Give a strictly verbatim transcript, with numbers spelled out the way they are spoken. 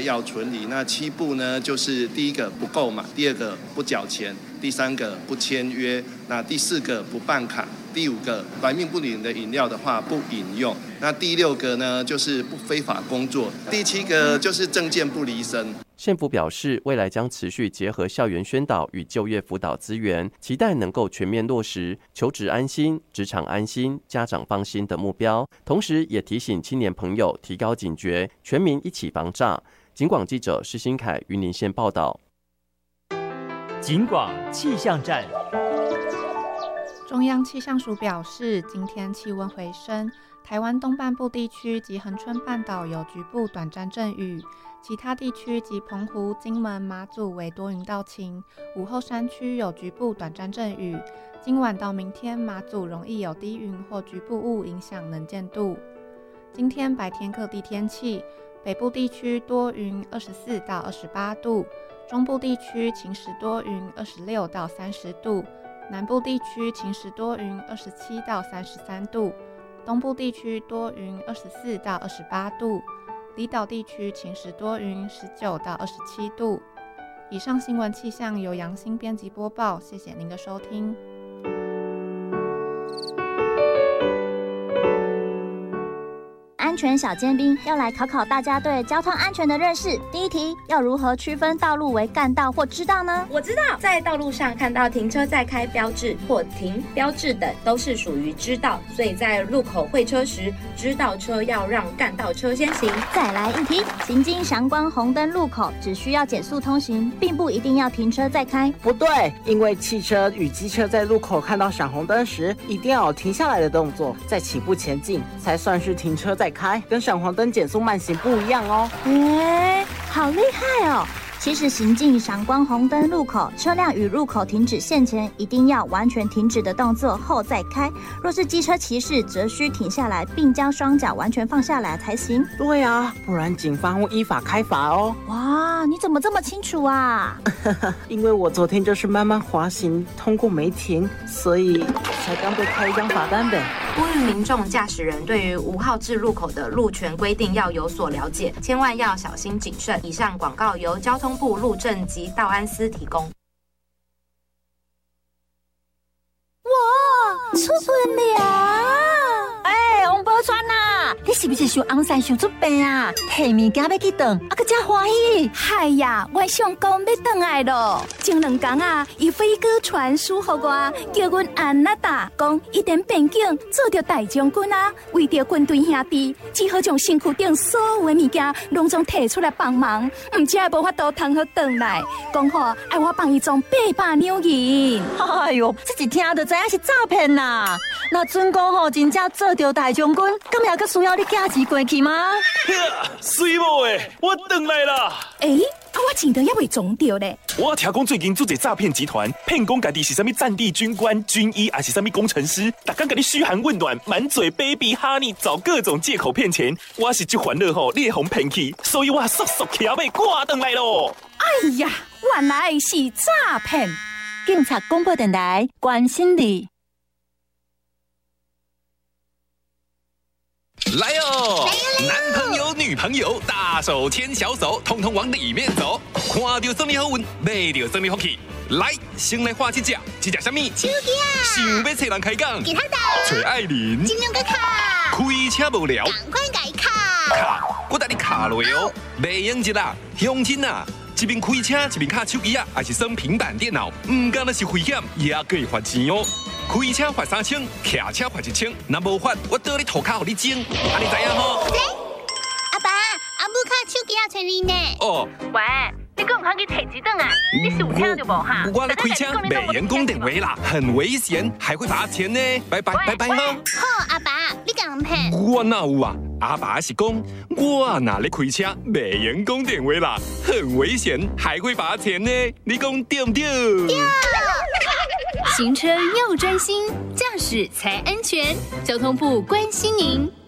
要存疑。那七不呢，就是第一个不购买，第二个不缴钱，第三个不签约，那第四个不办卡，第五个来命不灵的饮料的话不饮用，那第六个呢就是不非法工作，第七个就是政见不离身。 县府表示，未来将持续结合校园宣导与就业辅导资源，期待能够全面落实求职安心、职场安心、家长放心的目标。同时，也提醒青年朋友提高警觉，全民一起防诈。警广记者施新凯云林县报道。 警广气象站。 中央气象署表示，今天气温回升，台湾东半部地区及恒春半岛有局部短暂阵雨，其他地区及澎湖、金门、马祖为多云到晴，午后山区有局部短暂阵雨。今晚到明天，马祖容易有低云或局部雾影响能见度。今天白天各地天气，北部地区多云，二十四到二十八度；中部地区晴时多云，二十六到三十度；南部地区晴时多云，二十七到三十三度；东部地区多云，二十四到二十八度；离岛地区晴时多云，十九到二十七度。以上新闻气象由杨欣编辑播报，谢谢您的收听。 安全小尖兵要来考考大家对交通安全的认识。第一题，要如何区分道路为干道或支道呢？ 我知道，在道路上看到停车在开标志或停标志等，都是属于支道，所以在路口会车时，支道车要让干道车先行。 再来一题，行经闪光红灯路口，只需要减速通行，并不一定要停车再开。 不对，因为汽车与机车在路口看到闪红灯时，一定要有停下来的动作，再起步前进，才算是停车再开。跟闪黄灯减速慢行不一样哦。 哎，好厉害哦！其实行进闪光红灯路口，车辆与入口停止线前，一定要完全停止的动作后再开。若是机车骑士，则需停下来，并将双脚完全放下来才行。 对啊，不然警方会依法开罚哦。 哇，你怎么这么清楚啊？ 因为我昨天就是慢慢滑行，通过没停，所以才刚被开一张罚单呗。 呼吁民众驾驶人对于无号志路口的路权规定要有所了解，千万要小心谨慎。以上广告由交通部路政及道安司提供。 哇，出门了！哎，王宝钏呐， 你是不是想红山想出病啊？提物件要去转，啊个真欢喜。 嗨呀，我上公要转来咯。前两天啊，伊飞哥传书给我，叫阮安娜达讲，一点边境做着大将军啊，为着军队兄弟，只好将身躯顶所有的物件拢总摕出来帮忙，唔只无法度通好转来，讲好爱我帮伊装八百两银。 哎哟，这一听就知影是诈骗啦！那准讲吼，真正做着大将军，咁也阁需要你寄钱过去吗？ 水某诶，我转来啦！ 诶、欸，啊，我钱都还未装着咧。 我听讲最近做一诈骗集团，骗讲家己是啥物战地军官、军医，还是啥物工程师，逐天甲你嘘寒问暖，满嘴 baby honey， 找各种借口骗钱。我是这烦恼吼，你会互骗去，所以我速速骑马赶转来咯。 哎呀，原来是诈骗！ 警察广播电台关心你。 来哦！男朋友、女朋友，大手牵小手，通通往里面走。看到生理好运，买到生理福气。来，先来画一只，这只什么？ 手机啊！ 想要找人开讲？ 吉他岛。 找爱玲。 金融个卡。 开车无聊。 赶快改卡。 卡，我带你卡落哦。袂用一啦，乡亲啊！一边开车一边卡手机啊，还是耍平板电脑，唔干那是危险，也可以罚钱哦。开车罚三千，骑车罚一千，若无罚，我倒你涂骹，互你整，安尼知影吼？ 阿爸，阿母卡手机也找你呢。 哦， 喂，你敢唔肯去摕一顿啊？你是有听到无哈？ 我咧开车袂用讲电话啦，很危险，还会罚钱呢。拜拜拜拜哈。 好，阿爸，你敢唔骗？ 我哪有啊？阿爸是讲，我哪咧开车袂用讲电话啦，很危险，还会罚钱呢。你讲对不对？ 对。 行车要专心，驾驶才安全。交通部关心您。